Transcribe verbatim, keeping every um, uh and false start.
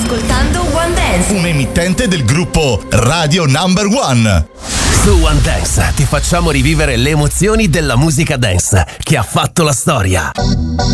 ascoltando One Dance, un emittente del gruppo Radio Number One. Su One Dance ti facciamo rivivere le emozioni della musica dance che ha fatto la storia.